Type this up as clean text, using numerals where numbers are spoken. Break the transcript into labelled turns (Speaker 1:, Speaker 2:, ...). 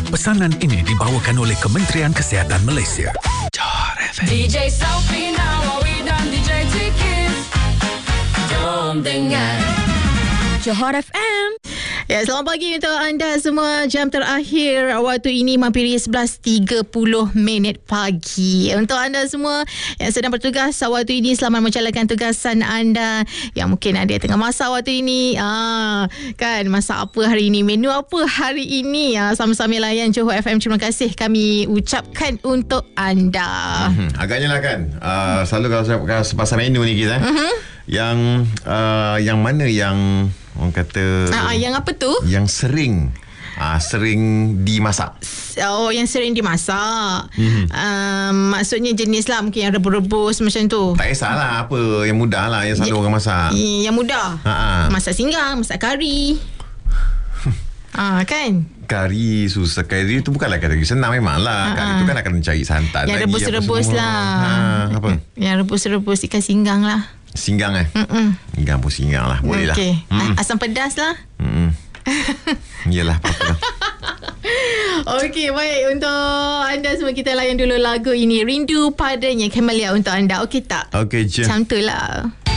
Speaker 1: Pesanan ini dibawakan oleh Kementerian Kesihatan Malaysia. Johor FM.
Speaker 2: DJ Safina, Wawi dan DJ Tiki. Jom dengar Johor FM.
Speaker 3: Ya, selamat pagi untuk anda semua. Jam terakhir waktu ini mampiri 11.30 pagi. Untuk anda semua yang sedang bertugas waktu ini, selamat menjalankan tugasan anda. Yang mungkin ada yang tengah masak waktu ini. Kan, masak apa hari ini? Menu apa hari ini? Sama-sama layan Johor FM. Terima kasih kami ucapkan untuk anda.
Speaker 4: Agaknya lah kan, selalu kalau saya pasal menu ni kita, yang mana yang orang kata
Speaker 3: yang apa tu?
Speaker 4: Yang sering dimasak.
Speaker 3: Oh, yang sering dimasak. Maksudnya jenis lah, mungkin yang rebus-rebus macam tu.
Speaker 4: Tak kisahlah apa, yang mudah lah, yang selalu orang masak.
Speaker 3: Yang mudah. Masak singgang, masak kari. Kan?
Speaker 4: Kari susah. Kari tu bukanlah kari senang memang lah. Kari tu kan akan mencari santan.
Speaker 3: Yang rebus-rebus lah.
Speaker 4: Apa?
Speaker 3: Yang rebus-rebus ikan singgang lah.
Speaker 4: Singgang Singgang pun singgang lah. Boleh lah.
Speaker 3: Asam pedas lah.
Speaker 4: Yelah, apa-apa.
Speaker 3: Okey, baik. Untuk anda semua, kita layan dulu lagu ini. Rindu Padanya, Camellia untuk anda. Okey tak?
Speaker 4: Okey je.
Speaker 3: Macam tu lah.